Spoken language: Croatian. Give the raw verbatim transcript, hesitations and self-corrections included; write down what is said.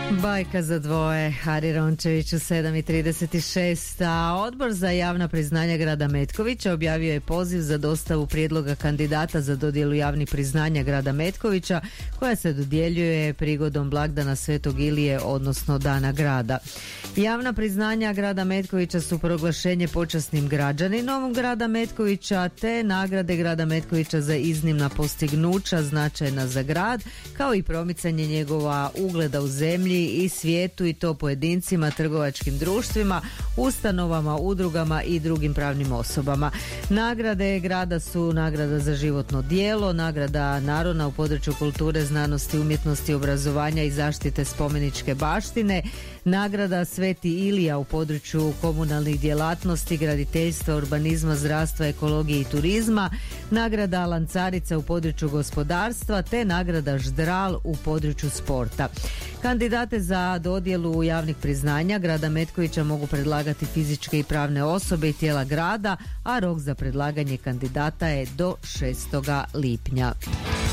Bajka za dvoje, Hari Rončević u sedam i trideset šest. A Odbor za javna priznanja grada Metkovića objavio je poziv za dostavu prijedloga kandidata za dodjelu javnih priznanja grada Metkovića, koja se dodjeljuje prigodom blagdana Svetog Ilije, odnosno Dana grada. Javna priznanja grada Metkovića su proglašenje počasnim građaninom grada Metkovića te nagrade grada Metkovića za iznimna postignuća značajna za grad, kao i promicanje njegova ugleda u zemlji i svijetu, i to pojedincima, trgovačkim društvima, ustanovama, udrugama i drugim pravnim osobama. Nagrade grada su nagrada za životno djelo, nagrada Narona u području kulture, znanosti, umjetnosti, obrazovanja i zaštite spomeničke baštine, nagrada Sveti Ilija u području komunalnih djelatnosti, graditeljstva, urbanizma, zdravstva, ekologije i turizma, nagrada Lancarica u području gospodarstva te nagrada Ždral u području sporta. Kandidate za dodjelu javnih priznanja grada Metkovića mogu predlagati fizičke i pravne osobe i tijela grada, a rok za predlaganje kandidata je do šestoga lipnja.